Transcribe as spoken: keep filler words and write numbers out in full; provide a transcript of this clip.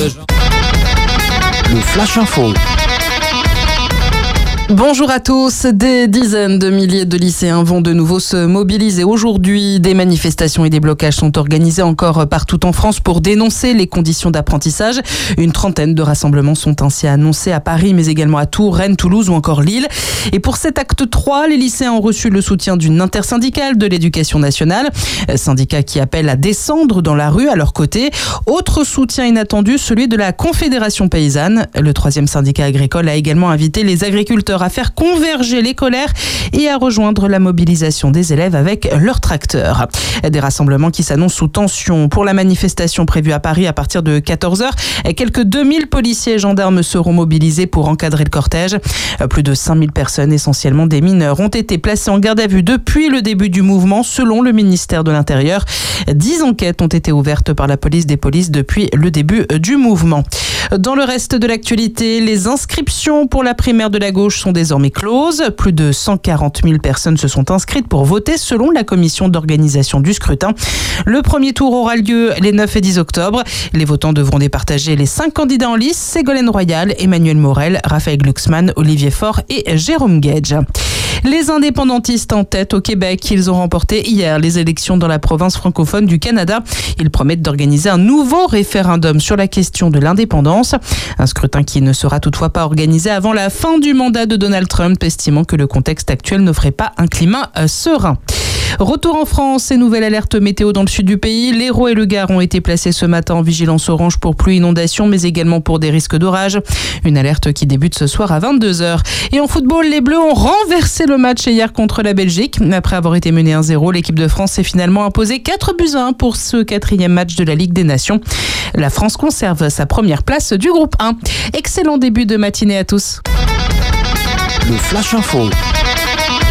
Le Flash Info. Bonjour à tous. Des dizaines de milliers de lycéens vont de nouveau se mobiliser aujourd'hui. Des manifestations et des blocages sont organisés encore partout en France pour dénoncer les conditions d'apprentissage. Une trentaine de rassemblements sont ainsi annoncés à Paris, mais également à Tours, Rennes, Toulouse ou encore Lille. Et pour cet acte trois, les lycéens ont reçu le soutien d'une intersyndicale de l'éducation nationale, syndicat qui appelle à descendre dans la rue à leur côté. Autre soutien inattendu, celui de la Confédération paysanne. Le troisième syndicat agricole a également invité les agriculteurs à faire converger les colères et à rejoindre la mobilisation des élèves avec leurs tracteurs. Des rassemblements qui s'annoncent sous tension. Pour la manifestation prévue à Paris à partir de quatorze heures, quelques deux mille policiers et gendarmes seront mobilisés pour encadrer le cortège. Plus de cinq mille personnes, essentiellement des mineurs, ont été placées en garde à vue depuis le début du mouvement, selon le ministère de l'Intérieur. Dix enquêtes ont été ouvertes par la police des polices depuis le début du mouvement. Dans le reste de l'actualité, les inscriptions pour la primaire de la gauche sont désormais closes. Plus de cent quarante mille personnes se sont inscrites pour voter selon la commission d'organisation du scrutin. Le premier tour aura lieu les neuf et dix octobre. Les votants devront départager les cinq candidats en lice: Ségolène Royal, Emmanuel Morel, Raphaël Glucksmann, Olivier Faure et Jérôme Guedj. Les indépendantistes en tête au Québec, ils ont remporté hier les élections dans la province francophone du Canada. Ils promettent d'organiser un nouveau référendum sur la question de l'indépendance. Un scrutin qui ne sera toutefois pas organisé avant la fin du mandat de Donald Trump, estimant que le contexte actuel n'offrait pas un climat serein. Retour en France et nouvelle alerte météo dans le sud du pays. L'Hérault et le Gard ont été placés ce matin en vigilance orange pour pluie inondation, mais également pour des risques d'orage. Une alerte qui débute ce soir à vingt-deux heures. Et en football, les Bleus ont renversé le match hier contre la Belgique. Après avoir été menée un zéro, l'équipe de France s'est finalement imposée quatre buts à un pour ce quatrième match de la Ligue des Nations. La France conserve sa première place du groupe un. Excellent début de matinée à tous. Le Flash Info.